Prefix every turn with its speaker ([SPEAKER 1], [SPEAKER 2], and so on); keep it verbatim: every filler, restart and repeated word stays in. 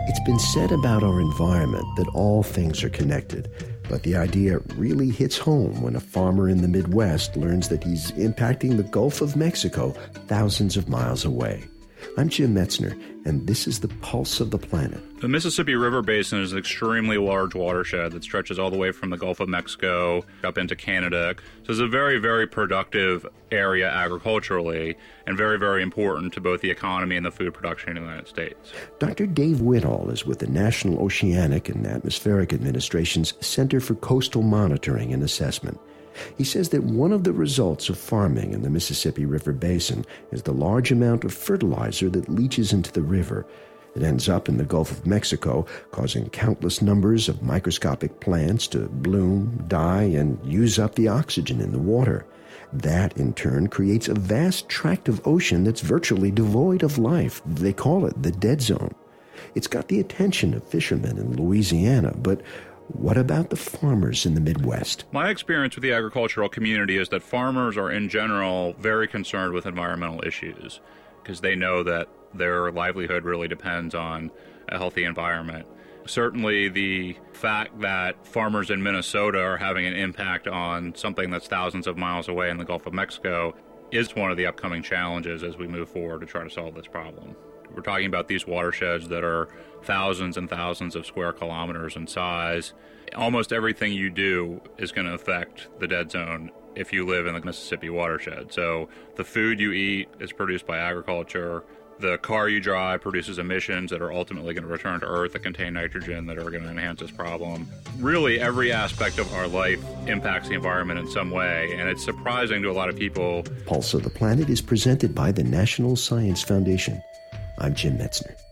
[SPEAKER 1] It's been said about our environment that all things are connected, but the idea really hits home when a farmer in the Midwest learns that he's impacting the Gulf of Mexico thousands of miles away. I'm Jim Metzner, and this is the Pulse of the Planet.
[SPEAKER 2] The Mississippi River Basin is an extremely large watershed that stretches all the way from the Gulf of Mexico up into Canada. So it's a very, very productive area agriculturally and very, very important to both the economy and the food production in the United States.
[SPEAKER 1] Doctor Dave Whittall is with the National Oceanic and Atmospheric Administration's Center for Coastal Monitoring and Assessment. He says that one of the results of farming in the Mississippi River Basin is the large amount of fertilizer that leaches into the river. It ends up in the Gulf of Mexico, causing countless numbers of microscopic plants to bloom, die, and use up the oxygen in the water. That, in turn, creates a vast tract of ocean that's virtually devoid of life. They call it the dead zone. It's got the attention of fishermen in Louisiana, but what about the farmers in the Midwest?
[SPEAKER 2] My experience with the agricultural community is that farmers are, in general, very concerned with environmental issues because they know that their livelihood really depends on a healthy environment. Certainly, the fact that farmers in Minnesota are having an impact on something that's thousands of miles away in the Gulf of Mexico is one of the upcoming challenges as we move forward to try to solve this problem. We're talking about these watersheds that are thousands and thousands of square kilometers in size. Almost everything you do is going to affect the dead zone if you live in the Mississippi watershed. So the food you eat is produced by agriculture. The car you drive produces emissions that are ultimately going to return to Earth that contain nitrogen that are going to enhance this problem. Really, every aspect of our life impacts the environment in some way, and it's surprising to a lot of people.
[SPEAKER 1] Pulse of the Planet is presented by the National Science Foundation. I'm Jim Metzner.